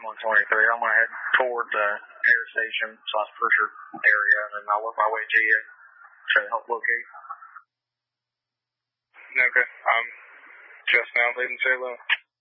I'm on 23. I'm going to head toward the air station, / Pusher area, and then I'll work my way to you to help locate. Okay. I'm just now leaving St. Louis.